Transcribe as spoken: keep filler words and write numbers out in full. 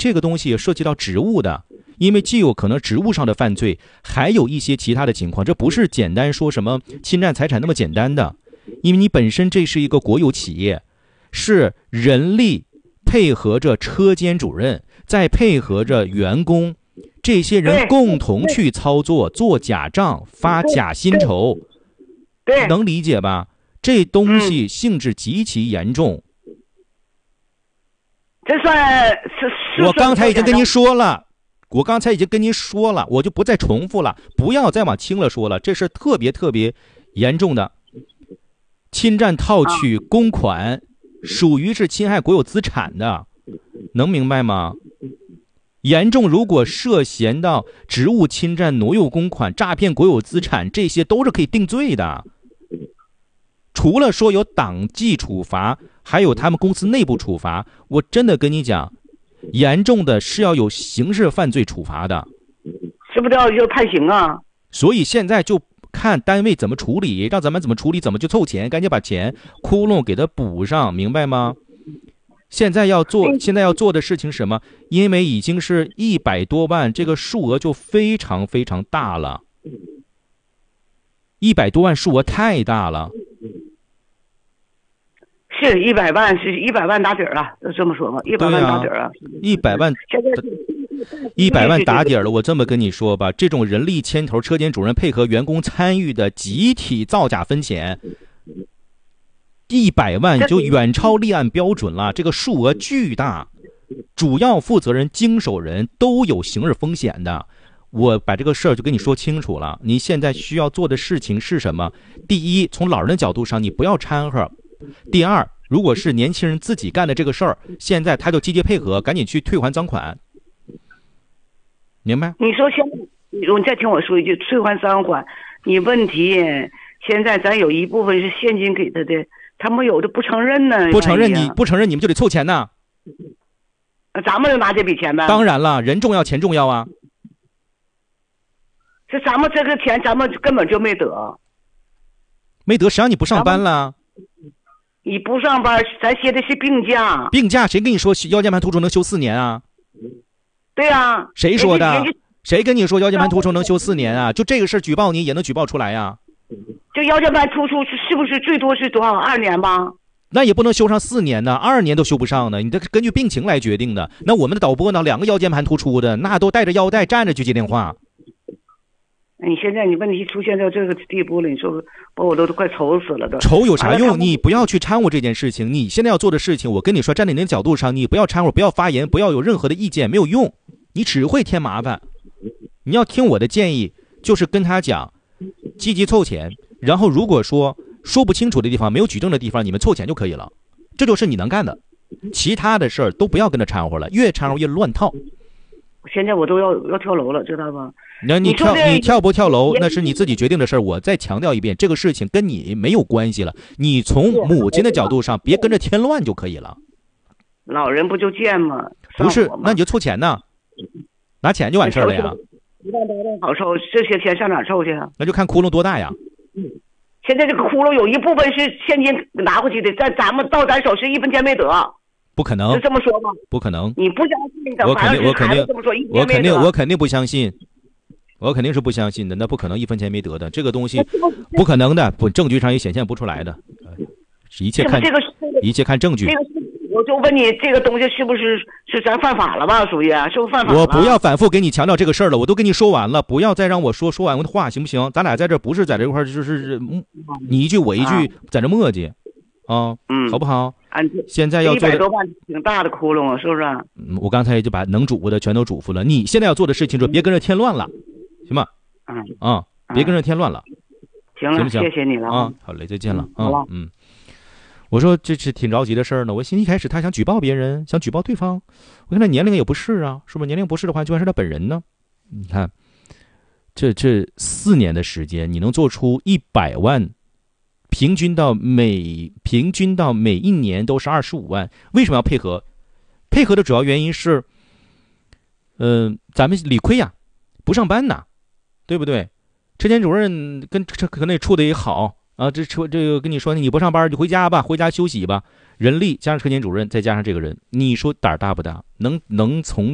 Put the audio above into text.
这个东西也涉及到职务的，因为既有可能职务上的犯罪，还有一些其他的情况，这不是简单说什么侵占财产那么简单的，因为你本身这是一个国有企业，是人力配合着车间主任，再配合着员工，这些人共同去操作，做假账，发假薪酬， 对， 能理解吧？这东西性质极其严重。 这算是是。 我刚才已经跟您说了，我刚才已经跟您说了，我就不再重复了，不要再往轻了说了，这是特别特别严重的，侵占套取公款，属于是侵害国有资产的，能明白吗？严重，如果涉嫌到职务侵占、挪用公款、诈骗国有资产，这些都是可以定罪的。除了说有党纪处罚，还有他们公司内部处罚，我真的跟你讲，严重的是要有刑事犯罪处罚的， 是不是要要判刑啊？ 所以现在就看单位怎么处理，让咱们怎么处理，怎么去凑钱，赶紧把钱窟窿给它补上，明白吗？现在要做，现在要做的事情是什么？因为已经是一百多万，这个数额就非常非常大了，一百多万数额太大了。 是一百万，是一百万打底儿了，就这么说吧，一百万打底儿啊， 一百万， 现在一百万打底儿了。我这么跟你说吧，这种人力牵头、车间主任配合员工参与的集体造假分钱，一百万就远超立案标准了，这个数额巨大，主要负责人、经手人都有刑事风险的。我把这个事儿就跟你说清楚了，你现在需要做的事情是什么？第一，从老人的角度上，你不要掺和。第二，如果是年轻人自己干的这个事儿，现在他就积极配合，赶紧去退还赃款，明白？ 你说现在，你再听我说一句，退还赃款，你问题现在咱有一部分是现金给他的，他们有的不承认呢。 不承认你不承认，你们就得凑钱呢。 咱们就拿这笔钱呗。 当然了，人重要钱重要啊。 这咱们这个钱，咱们根本就没得。 没得，谁让你不上班了？ 你不上班，咱歇的是病假。 病假谁跟你说腰间盘突出能休四年啊？ 对啊。 谁说的？谁跟你说腰间盘突出能休四年啊？就这个事举报你也能举报出来呀。 这腰间盘突出是不是最多是多少？二年吧？ 那也不能修上四年呢，二年都修不上呢。你这根据病情来决定的。那我们的导播呢，两个腰间盘突出的，那都带着腰带站着去接电话。 你现在你问题出现到这个地步了，你说把我都都快愁死了都。 愁有啥用？你不要去掺和这件事情。你现在要做的事情，我跟你说，站在你的角度上，你不要掺和，不要发言，不要有任何的意见，没有用，你只会添麻烦。你要听我的建议，就是跟他讲，积极凑钱，然后如果说说不清楚的地方，没有举证的地方，你们凑钱就可以了，这就是你能干的。其他的事儿都不要跟他掺和了，越掺和越乱套。 现在我都要要跳楼了，知道吧？ 那你跳你跳不跳楼那是你自己决定的事儿。我再强调一遍，这个事情跟你没有关系了。你从母亲的角度上，别跟着添乱就可以了。 老人不就贱吗？ 不是，那你就凑钱呢，拿钱就完事儿了呀。 一万多万好凑，这些钱上哪凑去啊？ 那就看窟窿多大呀。 现在这个窟窿有一部分是现金拿回去的，在咱们到咱手是一分钱没得。 不可能， 就这么说吧？ 不可能， 你不相信的， 我肯定，我肯定，我肯定，我肯定不相信，我肯定是不相信的。那不可能一分钱没得的，这个东西不可能的，不，证据上也显现不出来的，一切看这个， 一切看证据。 这个，我就问你，这个东西是不是是咱犯法了吧？属于是不是犯法了？ 我不要反复给你强调这个事儿了，我都跟你说完了，不要再让我说说完的话，行不行？咱俩在这不是在这块就是你一句我一句在这磨叽。啊，嗯，好不好？现在要做的一百多万，挺大的窟窿啊，是不是？ 嗯，我刚才就把能嘱咐的全都嘱咐了。你现在要做的事情就别跟着添乱了，行吗？ 嗯啊，别跟着添乱了。 行了，谢谢你了啊，好嘞，再见了啊，嗯。我说这是挺着急的事儿呢。我心里一开始他想举报别人，想举报对方，我看他年龄也不是啊，是不是？年龄不是的话，就算是他本人呢。你看，这这四年的时间，你能做出一百万。平均到每平均到每一年都是二十五万，为什么要配合？配合的主要原因是，嗯、呃，咱们理亏呀，不上班呐，对不对？车间主任跟这可能也处的也好啊，这车这个跟你说，你不上班就回家吧，回家休息吧。人力加上车间主任，再加上这个人，你说胆儿大不大？能能从